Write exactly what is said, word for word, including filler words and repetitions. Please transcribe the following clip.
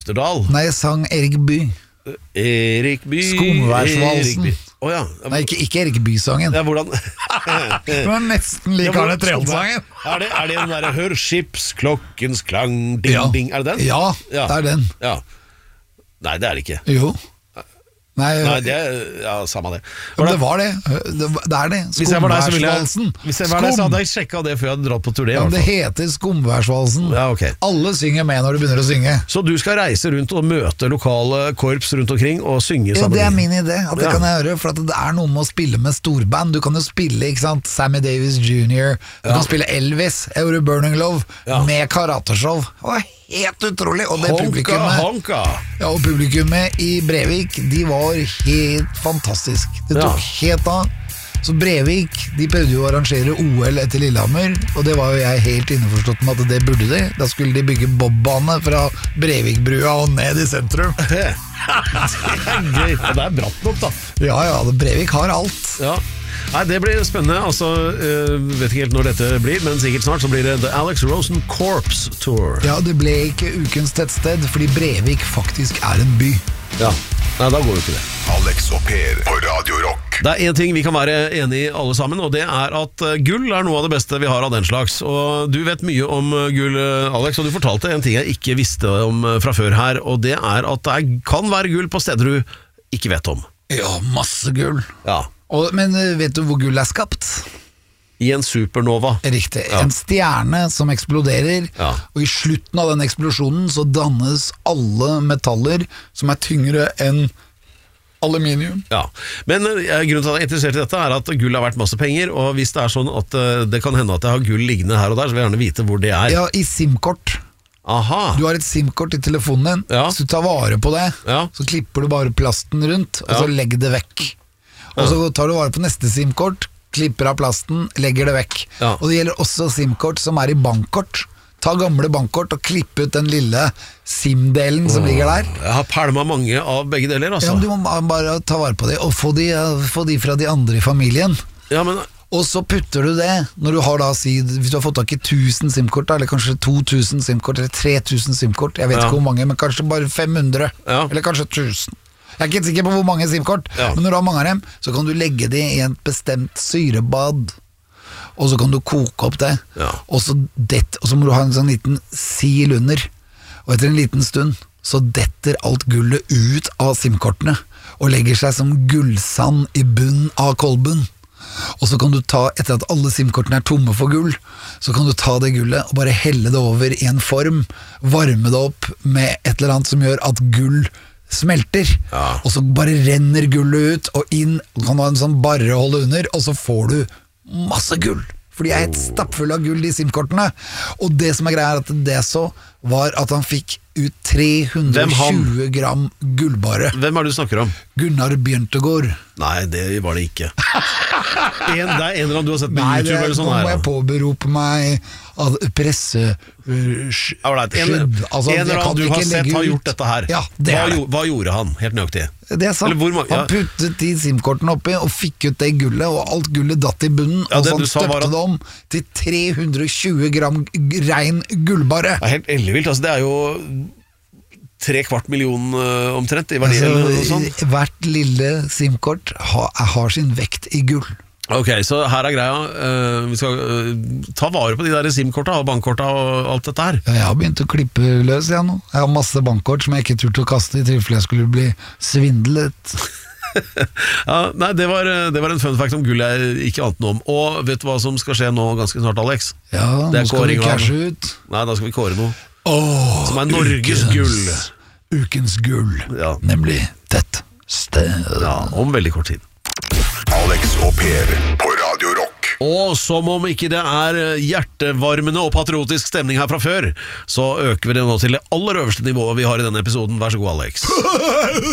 Ofterdal. Nei, jeg sang Erik By. Erik By. Skomværsvalsen. Å oh, ja. Nei, ikke, ikke Erik By-sangen. Ja, hvordan? Det var nesten like Arne Treholt-sangen. Er det, er det den der Hør skipsklokkens klang, ding, ja. ding, er det den? Ja, ja, det er den. Ja. Nei, det er det ikke. Jo. Nei, Nei, det er, ja, samme det. Det var det, det, det er det. Skomværsvalsen. Hvis jeg var der, så hadde jeg sjekket det før jeg hadde dratt på turné. Ja, det heter Skomværsvalsen. Ja, okay. Alle synger med når du begynner å synge. Så du skal reise rundt og møte lokale korps rundt omkring og synge sammen? Ja, det er min idé, at det ja. kan jeg gjøre. For at det er noe med å spille med storband. Du kan jo spille, ikke sant, Sammy Davis junior Du ja. kan spille Elvis, jeg gjorde Burning Love ja. med karateshow. Åh, helt utrolig. Og det honka, publikummet, honka. Ja, og publikummet i Brevik, de var helt fantastisk. Det tok ja. helt av. Så Brevik, de prøvde jo å arrangere O L etter Lillehammer, og det var jo jeg helt innforstått med at det burde de. Da skulle de bygge bobbane fra Brevikbrua og ned i sentrum. Det er gøy. Det er bratt nok, da. Ja, ja, Brevik har alt. Ja. Nei, det blir spennende. Altså, uh, vet ikke helt når dette blir, men sikkert snart så blir det The Alex Rosen Corps Tour. Ja, det ble ikke ukens tettsted, fordi Brevik faktisk er en by. Ja, nei, da går jo ikke det. Alex og Per på Radio Rock. Det er en ting vi kan være enige i alle sammen, og det er at gull er noe av det beste vi har av den slags. Og du vet mye om gull, Alex, og du fortalte en ting jeg ikke visste om fra før her, og det er at det kan være gull på steder du ikke vet om. Ja, masse gull. Ja. Og, men vet du hvor gull er skapt? I en supernova. Riktig, ja. En stjerne som eksploderer, ja. og i slutten av den eksplosjonen så dannes alle metaller som er tyngre enn aluminium. Ja, men grunnen til at jeg er interessert i dette er at gull har vært masse penger, og hvis det er sånn at det kan hende at jeg har gull liggende her og der, så vil jeg gjerne vite hvor det er. Ja, i SIM-kort. Aha. Du har et SIM-kort i telefonen din, ja. så du tar vare på det, ja. så klipper du bare plasten rundt, og ja. så legger det vekk. Og så tar du vare på neste SIM-kort, klipper av plasten, legger det vekk. Ja. Og det gjelder også SIM-kort som er i bankkort. Ta gamle bankkort og klippe ut den lille SIM-delen som oh, ligger der. Jeg har pælmet mange av begge deler, altså. Ja, men du må bare ta vare på det, og få de, få de fra de andre i familien. Ja, men... Og så putter du det, når du har da, hvis du har fått tak i tusen SIM-kort, eller kanskje to tusen SIM-kort, eller tre tusen SIM-kort, jeg vet ja. ikke hvor mange, men kanskje bare fem hundre, ja. eller kanskje tusen. Jeg er ikke sikker på hvor mange SIM-kort, ja. men når du har mange av dem, så kan du legge det i et bestemt syrebad, og så kan du koke opp det, ja. og, så det og så må du ha en sånn liten sil under, og etter en liten stund, så detter alt gullet ut av SIM-kortene, og legger seg som gullsand i bunnen av kolben. Og så kan du ta, etter at alle SIM-kortene er tomme for gull, så kan du ta det gullet og bare helle det over i en form, varme det opp med et eller annet som gjør at gull smelter, ja. og så bare renner gullet ut og inn, og kan du ha en sånn barrehold under, og så får du masse gull, for de er helt stappfulle av gull, de SIM-kortene. Og det som er greia er at det så var at han fikk ut tre hundre og tjue gram gullbare. Hvem er det du snakker om? Gunnar Bjørntegård. Nei, det var det ikke. en, det er en eller annen du har sett på Nei, YouTube eller sånn her. Nei, nå må jeg påberope meg av presse uh, right. En, altså, en eller annen du har sett har gjort dette her. Ja, det hva, det. hva gjorde han, helt nøyaktig? Det er sant. Hvor, ja. Han puttet de SIM-kortene oppi og fikk ut det gullet, og alt gullet datt i bunnen, ja, og så han støpte at... det om til tre hundre og tjue gram rein gullbare. Det er helt ellevilt, altså det er jo tre kvart million uh, omtrent i verdi, altså, eller noe sånt. Hvert lille SIM-kort har, har sin vekt i gull. Ok, så her er greia, uh, vi skal uh, ta vare på de der SIM-korta og bankkorta og alt dette her. Ja, jeg har begynt å klippe løs jeg nå. Jeg har masse bankkort som jeg ikke turte å kaste i tilfelle jeg skulle bli svindlet. ja, nei, det var, det var en fun fact om gull jeg ikke ante noe om. Og vet du hva som skal skje nå ganske snart, Alex? Ja, nå skal vi cashe ut. Nei, da skal vi kåre noe. Åh, som er Norges ukens, gull. Ukens gull, ja. Nemlig dette sted. Ja, om veldig kort tid. Alex og Per på Radio Rock. Og som om ikke det er hjertevarmende og patriotisk stemning her fra før, så øker vi det nå til det aller øverste nivået vi har i denne episoden. Vær så god, Alex.